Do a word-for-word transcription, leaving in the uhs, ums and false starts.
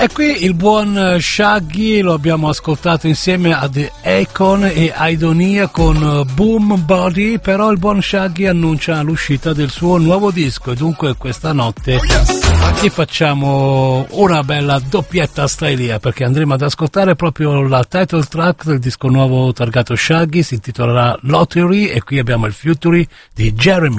E qui il buon Shaggy lo abbiamo ascoltato insieme ad Akon e Aidonia con Boom Body, però il buon Shaggy annuncia l'uscita del suo nuovo disco e dunque questa notte gli facciamo una bella doppietta stylia, perché andremo ad ascoltare proprio la title track del disco nuovo targato Shaggy, si intitolerà Lottery, e qui abbiamo il Future di Jeremy.